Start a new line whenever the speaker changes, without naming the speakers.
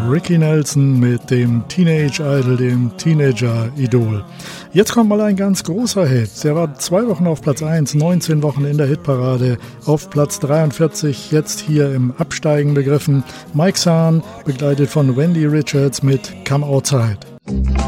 Ricky Nelson mit dem Teenage Idol, dem Teenager-Idol. Jetzt kommt mal ein ganz großer Hit. Der war 2 Wochen auf Platz 1, 19 Wochen in der Hitparade, auf Platz 43, jetzt hier im Absteigen begriffen. Mike Zahn, begleitet von Wendy Richards mit Come Outside.